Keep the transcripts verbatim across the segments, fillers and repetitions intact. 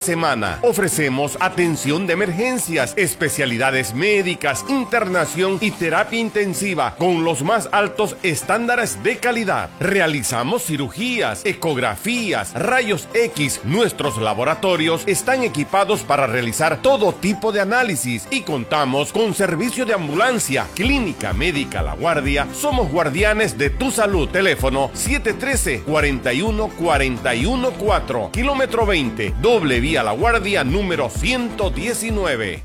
Semana. Ofrecemos atención de emergencias, especialidades médicas, internación y terapia intensiva con los más altos estándares de calidad. Realizamos cirugías, ecografías, rayos X. Nuestros laboratorios están equipados para realizar todo tipo de análisis y contamos con servicio de ambulancia, clínica médica La Guardia. Somos guardianes de tu salud. Teléfono siete uno tres, cuatro uno cuatro uno cuatro, kilómetro veinte, doble vía a La Guardia número ciento diecinueve.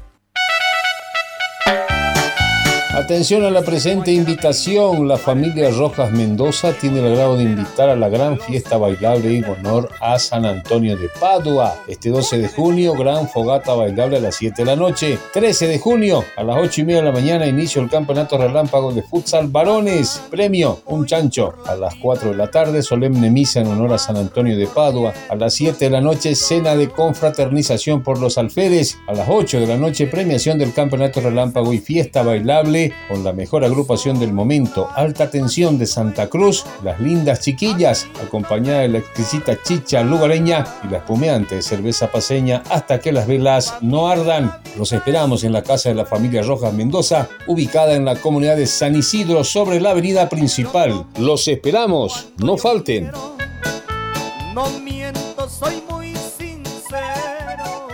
Atención a la presente invitación. La familia Rojas Mendoza tiene el agrado de invitar a la gran fiesta bailable en honor a San Antonio de Padua. Este doce de junio, gran fogata bailable a las siete de la noche. trece de junio, a las ocho y media de la mañana, inicio el campeonato relámpago de futsal varones. Premio, un chancho. A las cuatro de la tarde, solemne misa en honor a San Antonio de Padua. A las siete de la noche, cena de confraternización por los alferes. A las ocho de la noche, premiación del campeonato relámpago y fiesta bailable con la mejor agrupación del momento, Alta Tensión de Santa Cruz, Las Lindas Chiquillas, acompañada de la exquisita chicha lugareña y la espumeante cerveza paceña hasta que las velas no ardan. Los esperamos en la casa de la familia Rojas Mendoza, ubicada en la comunidad de San Isidro, sobre la avenida principal. Los esperamos, no falten. No miento, soy muy sincero.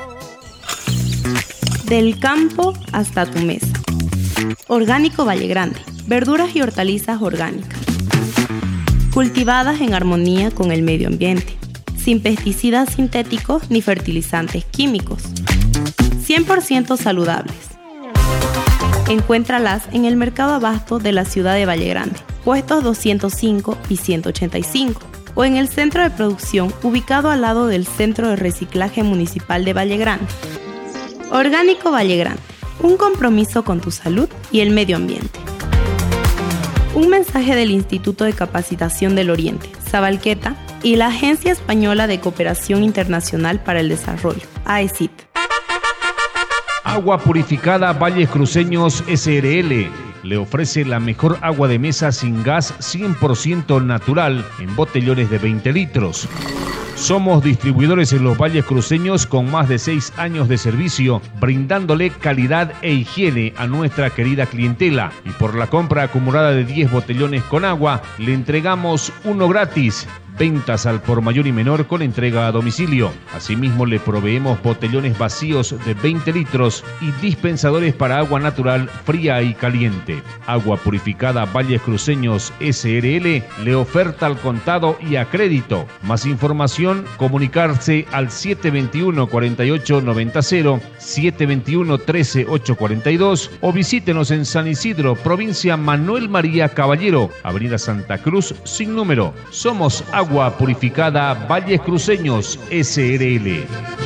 Del campo hasta tu mesa. Orgánico Valle Grande, verduras y hortalizas orgánicas, cultivadas en armonía con el medio ambiente, sin pesticidas sintéticos ni fertilizantes químicos, cien por ciento saludables. Encuéntralas en el Mercado Abasto de la ciudad de Valle Grande, puestos doscientos cinco y ciento ochenta y cinco, o en el centro de producción ubicado al lado del Centro de Reciclaje Municipal de Valle Grande. Orgánico Valle Grande. Un compromiso con tu salud y el medio ambiente. Un mensaje del Instituto de Capacitación del Oriente, Sabalqueta, y la Agencia Española de Cooperación Internacional para el Desarrollo, A E C I T. Agua Purificada Valles Cruceños S R L le ofrece la mejor agua de mesa sin gas cien por ciento natural en botellones de veinte litros. Somos distribuidores en los Valles Cruceños con más de seis años de servicio, brindándole calidad e higiene a nuestra querida clientela. Y por la compra acumulada de diez botellones con agua, le entregamos uno gratis. Ventas al por mayor y menor con entrega a domicilio. Asimismo, le proveemos botellones vacíos de veinte litros y dispensadores para agua natural fría y caliente. Agua Purificada Valles Cruceños S R L le oferta al contado y a crédito. Más información, comunicarse al siete dos uno, cuatro ocho nueve cero, siete dos uno, uno tres ocho cuatro dos o visítenos en San Isidro, provincia Manuel María Caballero, Avenida Santa Cruz, sin número. Somos Agua Purificada Valles Cruceños S R L.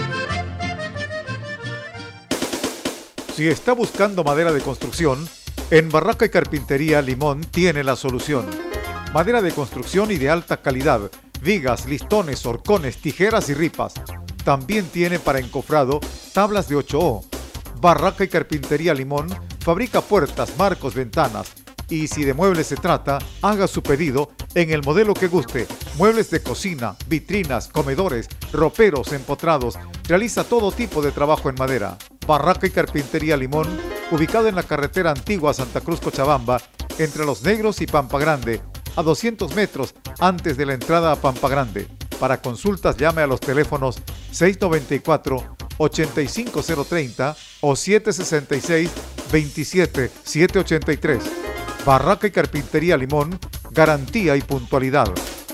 Si está buscando madera de construcción, en Barraca y Carpintería Limón tiene la solución. Madera de construcción y de alta calidad, vigas, listones, horcones, tijeras y ripas. También tiene para encofrado tablas de ocho O. Barraca y Carpintería Limón fabrica puertas, marcos, ventanas. Y si de muebles se trata, haga su pedido en el modelo que guste. Muebles de cocina, vitrinas, comedores, roperos, empotrados. Realiza todo tipo de trabajo en madera. Barraca y Carpintería Limón, ubicado en la carretera antigua Santa Cruz Cochabamba, entre Los Negros y Pampa Grande, a doscientos metros antes de la entrada a Pampa Grande. Para consultas llame a los teléfonos seis nueve cuatro, ocho cinco cero tres cero o siete seis seis, veintisiete, setecientos ochenta y tres. Barraca y Carpintería Limón, garantía y puntualidad.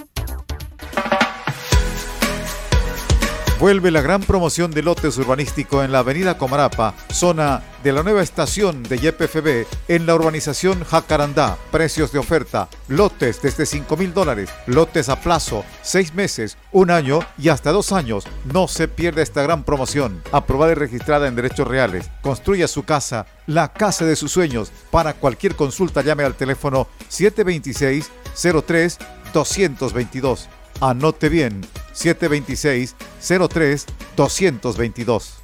Vuelve la gran promoción de lotes urbanístico en la avenida Comarapa, zona de la nueva estación de Y P F B, en la urbanización Jacarandá. Precios de oferta, lotes desde cinco mil dólares, lotes a plazo, seis meses, un año y hasta dos años. No se pierda esta gran promoción, aprobada y registrada en derechos reales. Construya su casa, la casa de sus sueños. Para cualquier consulta llame al teléfono siete dos seis, cero tres, dos dos dos. Anote bien, siete dos seis, cero tres, dos dos dos.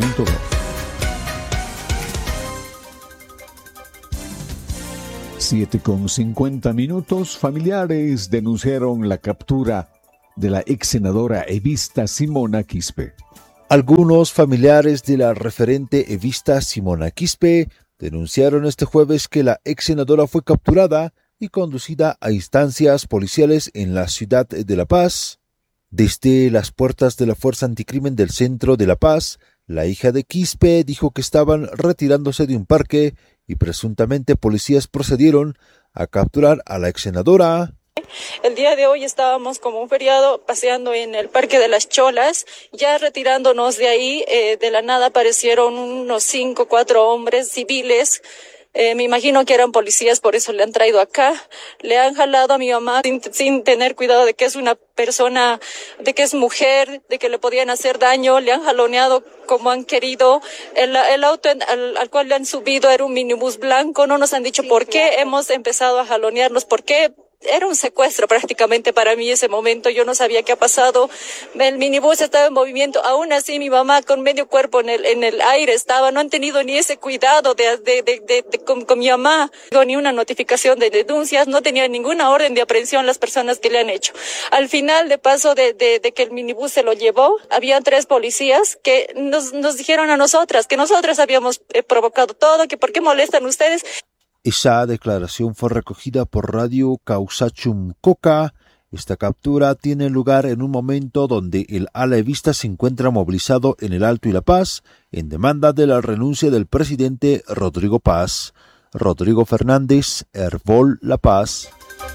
siete con cincuenta minutos. Familiares denunciaron la captura de la ex senadora evista Simona Quispe. Algunos familiares de la referente evista Simona Quispe denunciaron este jueves que la ex senadora fue capturada y conducida a instancias policiales en la ciudad de La Paz. Desde las puertas de la Fuerza Anticrimen del centro de La Paz, la hija de Quispe dijo que estaban retirándose de un parque y presuntamente policías procedieron a capturar a la ex senadora. El día de hoy estábamos como un feriado paseando en el Parque de las Cholas, ya retirándonos de ahí, eh, de la nada aparecieron unos cinco, cuatro hombres civiles. Eh, me imagino que eran policías, por eso le han traído acá. Le han jalado a mi mamá sin, sin tener cuidado de que es una persona, de que es mujer, de que le podían hacer daño. Le han jaloneado como han querido. El, el auto en, al, al cual le han subido era un minibús blanco. No nos han dicho por qué hemos empezado a jalonearnos, por qué. Era un secuestro prácticamente para mí ese momento, yo no sabía qué ha pasado, el minibús estaba en movimiento, aún así mi mamá con medio cuerpo en el en el aire estaba, no han tenido ni ese cuidado de de de, de, de con, con mi mamá, ni una notificación de denuncias, no tenía ninguna orden de aprehensión las personas que le han hecho. Al final, de paso de de, de que el minibús se lo llevó, había tres policías que nos nos dijeron a nosotras que nosotras habíamos eh, provocado todo, que por qué molestan ustedes. Esa declaración fue recogida por Radio Causachum Coca. Esta captura tiene lugar en un momento donde el ala evista se encuentra movilizado en el Alto y La Paz en demanda de la renuncia del presidente Rodrigo Paz. Rodrigo Fernández, Hervol, La Paz.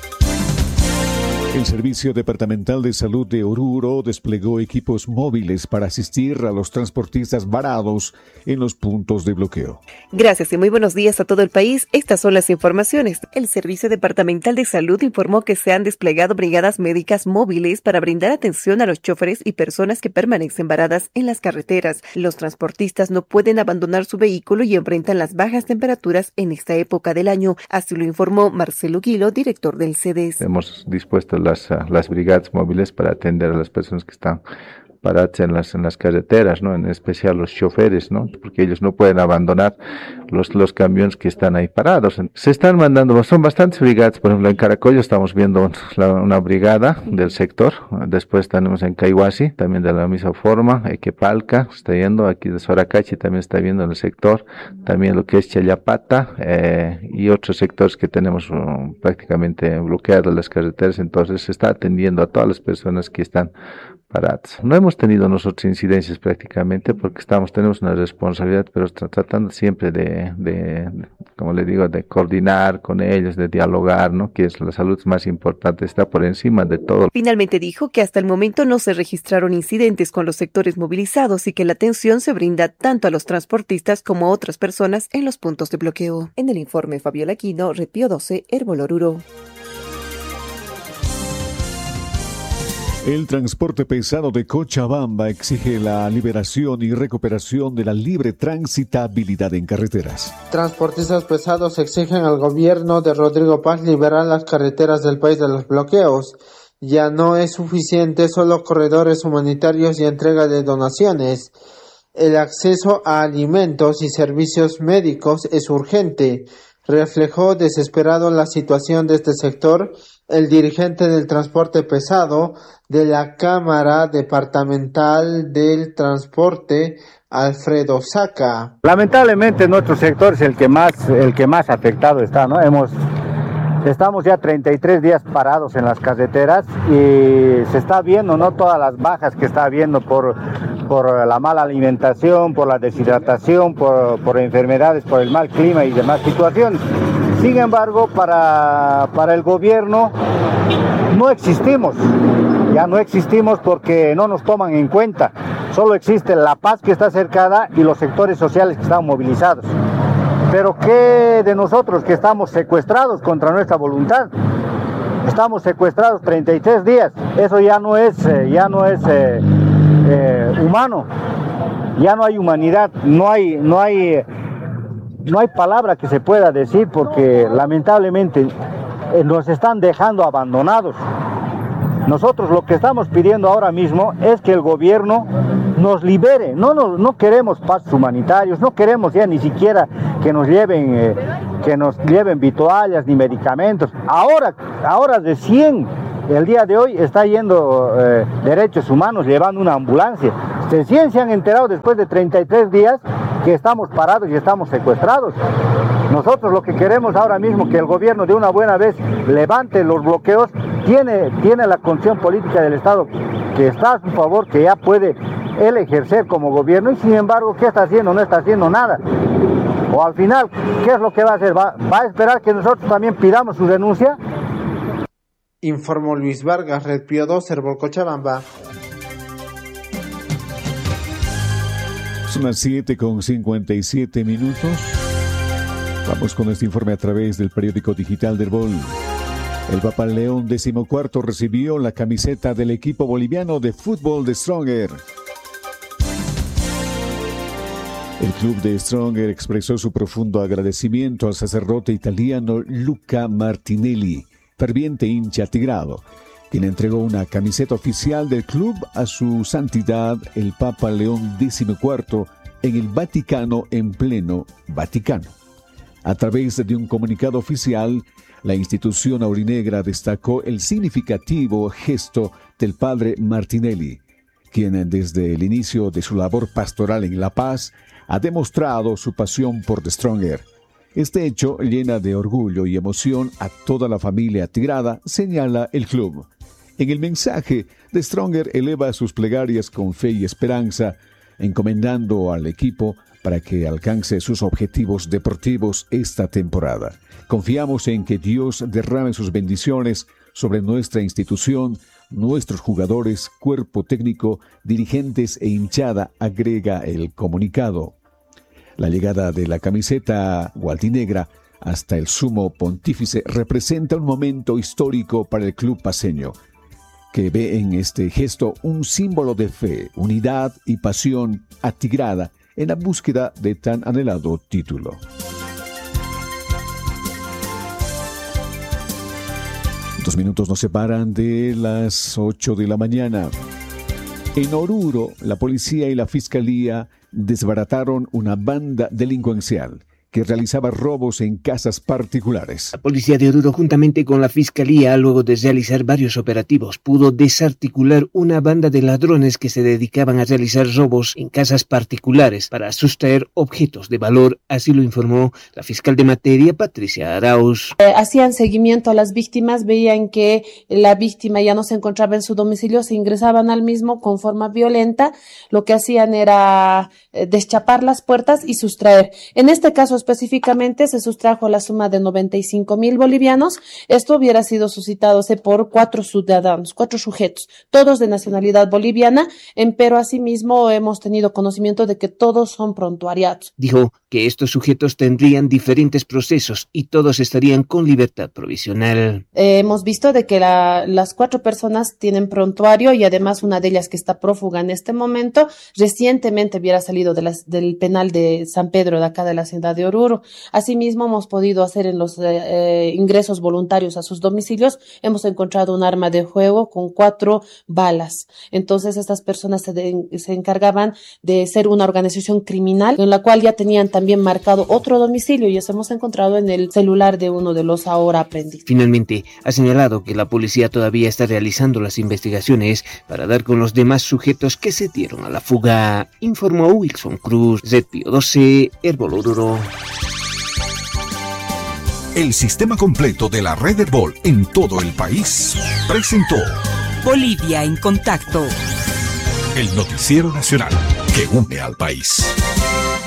El Servicio Departamental de Salud de Oruro desplegó equipos móviles para asistir a los transportistas varados en los puntos de bloqueo. Gracias y muy buenos días a todo el país. Estas son las informaciones. El Servicio Departamental de Salud informó que se han desplegado brigadas médicas móviles para brindar atención a los choferes y personas que permanecen varadas en las carreteras. Los transportistas no pueden abandonar su vehículo y enfrentan las bajas temperaturas en esta época del año. Así lo informó Marcelo Guilo, director del C E D E S. Hemos dispuesto Las, las brigadas móviles para atender a las personas que están paradas en las, en las carreteras, ¿no? En especial los choferes, ¿no? Porque ellos no pueden abandonar los, los camiones que están ahí parados. Se están mandando, son bastantes brigadas, por ejemplo en Caracollo estamos viendo la, una brigada del sector, después tenemos en Caihuasi, también de la misma forma, Equepalca está yendo, aquí de Soracachi también está viendo en el sector, también lo que es Chayapata, eh, y otros sectores que tenemos um, prácticamente bloqueadas las carreteras, entonces se está atendiendo a todas las personas que están paradas. No hemos tenido nosotros incidencias prácticamente porque estamos tenemos una responsabilidad, pero tra- tratando siempre de, de, de, como le digo, de coordinar con ellos, de dialogar, ¿no? Que es la salud más importante, está por encima de todo. Finalmente dijo que hasta el momento no se registraron incidentes con los sectores movilizados y que la atención se brinda tanto a los transportistas como a otras personas en los puntos de bloqueo. En el informe, Fabiola Aquino, Repío doce, Hervol Oruro. El transporte pesado de Cochabamba exige la liberación y recuperación de la libre transitabilidad en carreteras. Transportistas pesados exigen al gobierno de Rodrigo Paz liberar las carreteras del país de los bloqueos. Ya no es suficiente solo corredores humanitarios y entrega de donaciones. El acceso a alimentos y servicios médicos es urgente. Reflejó desesperado la situación de este sector el dirigente del transporte pesado de la Cámara Departamental del Transporte, Alfredo Saca. Lamentablemente nuestro sector es el que más el que más afectado está, ¿no? Hemos Estamos ya treinta y tres días parados en las carreteras y se está viendo, ¿no? Todas las bajas que está habiendo por, por la mala alimentación, por la deshidratación, por, por enfermedades, por el mal clima y demás situaciones. Sin embargo, para, para el gobierno no existimos, ya no existimos porque no nos toman en cuenta. Solo existe La Paz que está cercada y los sectores sociales que están movilizados. Pero ¿qué de nosotros que estamos secuestrados contra nuestra voluntad? Estamos secuestrados treinta y tres días. Eso ya no es, eh, ya no es eh, eh, humano. Ya no hay humanidad. No hay, no hay, no hay palabra que se pueda decir porque lamentablemente eh, nos están dejando abandonados. Nosotros lo que estamos pidiendo ahora mismo es que el gobierno nos libere. No, no, no queremos pasos humanitarios, no queremos ya ni siquiera que nos lleven, eh, que nos lleven vituallas ni medicamentos. Ahora, ahora recién, el día de hoy está yendo eh, Derechos Humanos llevando una ambulancia. Recién se han enterado después de treinta y tres días que estamos parados y estamos secuestrados. Nosotros lo que queremos ahora mismo que el gobierno de una buena vez levante los bloqueos, tiene, tiene la condición política del Estado que está a su favor, que ya puede él ejercer como gobierno, y sin embargo, ¿qué está haciendo? No está haciendo nada. O al final, ¿qué es lo que va a hacer? ¿Va, va a esperar que nosotros también pidamos su renuncia? Informó Luis Vargas, Red Pío dos, Herbol Cochabamba. Son las siete con cincuenta y siete minutos. Vamos con este informe a través del periódico digital del Herbol. El Papa León decimocuarto recibió la camiseta del equipo boliviano de fútbol de Stronger. El club de Stronger expresó su profundo agradecimiento al sacerdote italiano Luca Martinelli, ferviente hincha tigrado, quien entregó una camiseta oficial del club a su santidad el Papa León decimocuarto en el Vaticano en pleno Vaticano. A través de un comunicado oficial, la institución aurinegra destacó el significativo gesto del padre Martinelli, quien desde el inicio de su labor pastoral en La Paz ha demostrado su pasión por The Stronger. Este hecho llena de orgullo y emoción a toda la familia tigrada, señala el club. En el mensaje, The Stronger eleva sus plegarias con fe y esperanza, encomendando al equipo para que alcance sus objetivos deportivos esta temporada. Confiamos en que Dios derrame sus bendiciones sobre nuestra institución, nuestros jugadores, cuerpo técnico, dirigentes e hinchada, agrega el comunicado. La llegada de la camiseta gualdinegra hasta el sumo pontífice representa un momento histórico para el club paceño, que ve en este gesto un símbolo de fe, unidad y pasión atigrada en la búsqueda de tan anhelado título. Dos minutos nos separan de las ocho de la mañana. En Oruro, la policía y la fiscalía desbarataron una banda delincuencial que realizaba robos en casas particulares. La policía de Oruro, juntamente con la fiscalía, luego de realizar varios operativos, pudo desarticular una banda de ladrones que se dedicaban a realizar robos en casas particulares para sustraer objetos de valor, así lo informó la fiscal de materia, Patricia Arauz. Eh, hacían seguimiento a las víctimas, veían que la víctima ya no se encontraba en su domicilio, se ingresaban al mismo con forma violenta, lo que hacían era eh, deschapar las puertas y sustraer. En este caso específicamente se sustrajo la suma de noventa y cinco mil bolivianos. Esto hubiera sido suscitadose por cuatro ciudadanos, cuatro sujetos, todos de nacionalidad boliviana, pero asimismo hemos tenido conocimiento de que todos son prontuariados. Dijo que estos sujetos tendrían diferentes procesos y todos estarían con libertad provisional. Eh, hemos visto de que la, las cuatro personas tienen prontuario y además una de ellas que está prófuga en este momento, recientemente hubiera salido de las, del penal de San Pedro de acá de la ciudad de Oruro. Asimismo, hemos podido hacer en los eh, ingresos voluntarios a sus domicilios, hemos encontrado un arma de fuego con cuatro balas. Entonces, estas personas se, de, se encargaban de ser una organización criminal, en la cual ya tenían también marcado otro domicilio y eso hemos encontrado en el celular de uno de los ahora aprendices. Finalmente, ha señalado que la policía todavía está realizando las investigaciones para dar con los demás sujetos que se dieron a la fuga, informó Wilson Cruz, Red Pío doce, Herbol Oruro. El sistema completo de la red Herbol en todo el país presentó Bolivia en Contacto, el noticiero nacional que une al país.